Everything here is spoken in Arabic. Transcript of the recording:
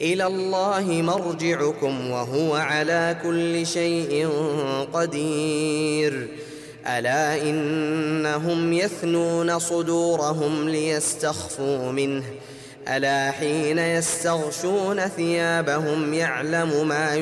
إلى الله مرجعكم وهو على كل شيء قدير ألا إنهم يثنون صدورهم ليستخفوا منه ألا حين يستغشون ثيابهم يعلم ما